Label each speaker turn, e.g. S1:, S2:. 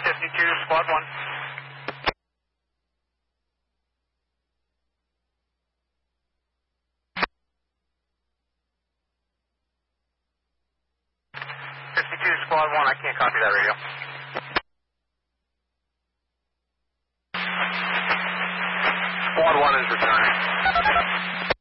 S1: 52, Squad 1. Squad 1, I can't copy that radio. Squad 1 is returning.